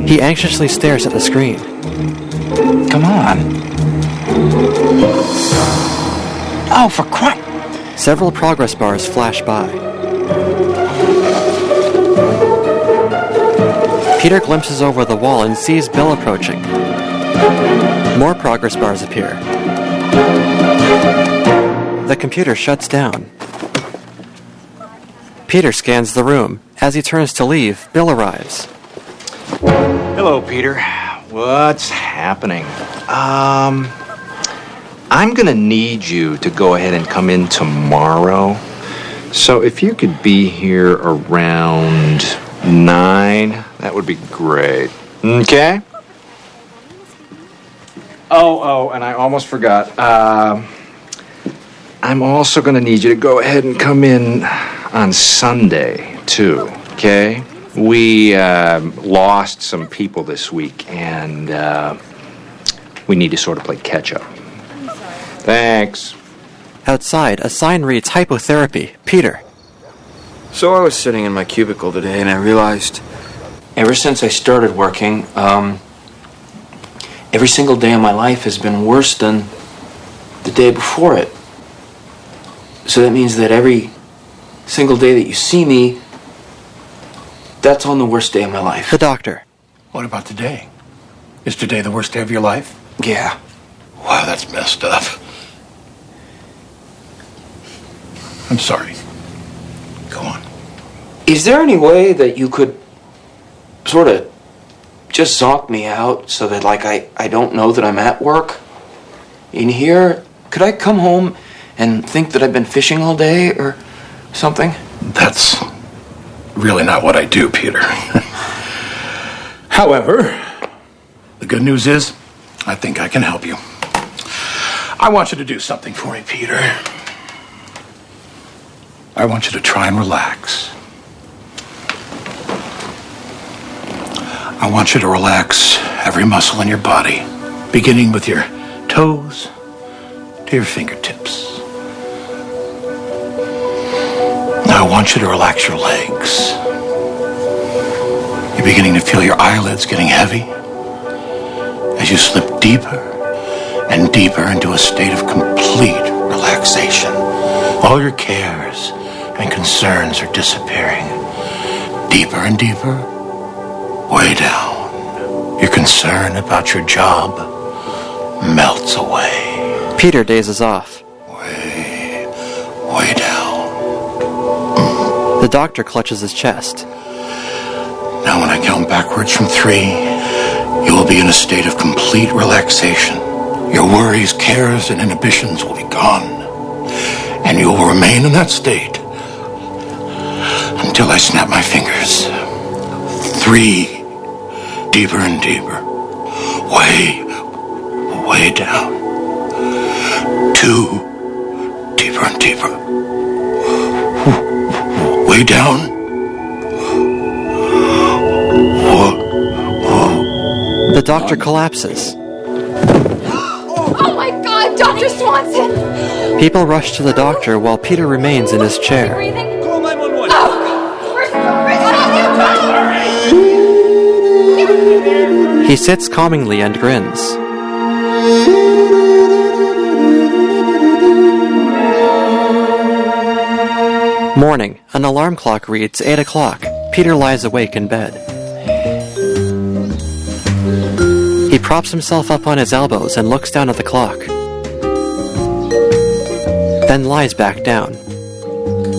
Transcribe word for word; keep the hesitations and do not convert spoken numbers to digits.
He anxiously stares at the screen. Come on. Oh, for Christ! Several progress bars flash by. Peter glimpses over the wall and sees Bill approaching. More progress bars appear. The computer shuts down. Peter scans the room. As he turns to leave, Bill arrives. Hello, Peter. What's happening? Um, I'm gonna need you to go ahead and come in tomorrow. So if you could be here around nine, that would be great. Okay? Oh, oh, and I almost forgot. Uh, I'm also gonna need you to go ahead and come in on Sunday, too. Okay? We uh, lost some people this week, and uh, we need to sort of play catch-up. Thanks. Outside, a sign reads Hypotherapy. Peter. So I was sitting in my cubicle today, and I realized, ever since I started working, um, every single day of my life has been worse than the day before it. So that means that every single day that you see me, that's on the worst day of my life. The doctor. What about today? Is today the worst day of your life? Yeah. Wow, that's messed up. I'm sorry. Go on. Is there any way that you could sort of just zonk me out so that, like, I, I don't know that I'm at work in here? Could I come home and think that I've been fishing all day or something? That's really not what I do, Peter. However, the good news is, I think I can help you. I want you to do something for me, Peter. I want you to try and relax. I want you to relax every muscle in your body, beginning with your toes to your fingertips. Now I want you to relax your legs. You're beginning to feel your eyelids getting heavy as you slip deeper and deeper into a state of complete relaxation. All your cares and concerns are disappearing. Deeper and deeper, way down. Your concern about your job melts away. Peter dazes off. Way, way down. The doctor clutches his chest. Now when I count backwards from three, you will be in a state of complete relaxation. Your worries, cares, and inhibitions will be gone. And you will remain in that state until I snap my fingers. Three. Deeper and deeper. Way, way down. Two. Deeper and deeper. Way down. The doctor collapses. Oh my God, Doctor Swanson! People rush to the doctor while Peter remains in his chair. Call nine one one. Oh, He sits calmingly and grins. Morning. An alarm clock reads eight o'clock. Peter lies awake in bed. He props himself up on his elbows and looks down at the clock. Then lies back down.